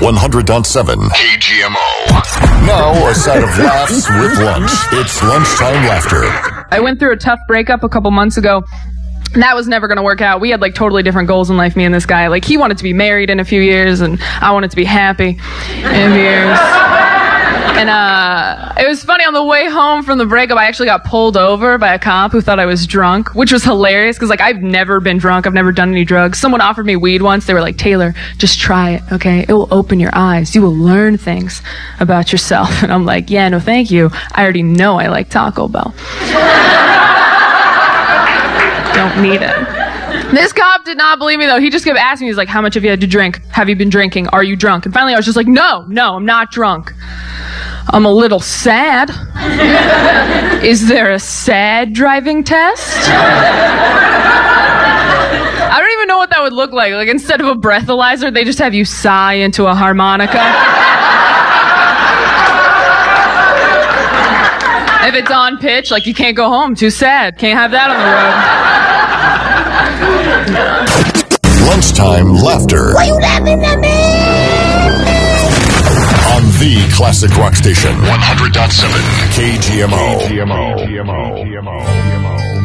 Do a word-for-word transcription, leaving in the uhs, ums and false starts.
one hundred point seven K G M O. Now a side of laughs with lunch. It's lunchtime laughter. I went through a tough breakup a couple months ago. And that was never going to work out. We had like totally different goals in life, me and this guy. Like he wanted to be married in a few years and I wanted to be happy in a few years. And uh, it was funny, on the way home from the breakup, I actually got pulled over by a cop who thought I was drunk, which was hilarious because like I've never been drunk. I've never done any drugs. Someone offered me weed once. They were like, Taylor, just try it, okay? It will open your eyes. You will learn things about yourself. And I'm like, yeah, no, thank you. I already know I like Taco Bell. Don't need it. This cop did not believe me, though. He just kept asking me. He's like, how much have you had to drink? Have you been drinking? Are you drunk? And finally I was just like, no, no, I'm not drunk. I'm a little sad. Is there a sad driving test? I don't even know what that would look like. Like, instead of a breathalyzer, they just have you sigh into a harmonica. If it's on pitch, like, you can't go home. Too sad. Can't have that on the road. Lunchtime laughter. Why you laughing at me? On the classic rock station, one hundred point seven K G M O. K G M O. K G M O.